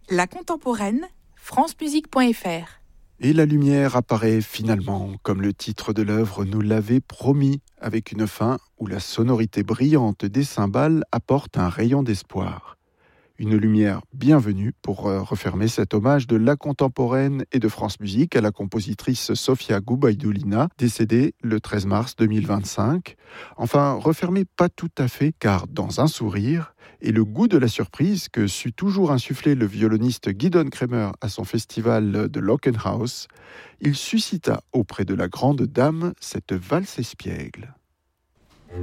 La contemporaine, francemusique.fr. Et la lumière apparaît finalement, comme le titre de l'œuvre nous l'avait promis, avec une fin où la sonorité brillante des cymbales apporte un rayon d'espoir. Une lumière bienvenue pour refermer cet hommage de la contemporaine et de France Musique à la compositrice Sofia Gubaidulina, décédée le 13 mars 2025. Enfin, refermée pas tout à fait, car dans un sourire et le goût de la surprise que sut toujours insuffler le violoniste Gidon Kremer à son festival de Lockenhaus, il suscita auprès de la grande dame cette valse espiègle.